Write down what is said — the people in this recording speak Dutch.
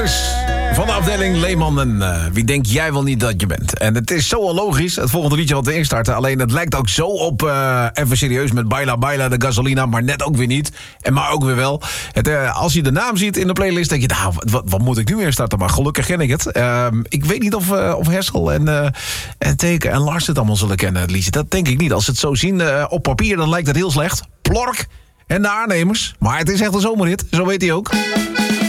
Lekkers van de afdeling Leeman en wie denk jij wel niet dat je bent. En het is zo onlogisch, het volgende liedje wat we instarten. Alleen het lijkt ook zo op, even serieus, met Baila Baila de Gasolina, maar net ook weer niet. En maar ook weer wel. Als je de naam ziet in de playlist, denk je, nou, wat moet ik nu instarten? Maar gelukkig ken ik het. Ik weet niet of Hessel en Teke en Lars het allemaal zullen kennen, het liedje. Dat denk ik niet. Als ze het zo zien op papier, dan lijkt het heel slecht. Plork en de aannemers. Maar het is echt een zomerhit, zo weet hij ook.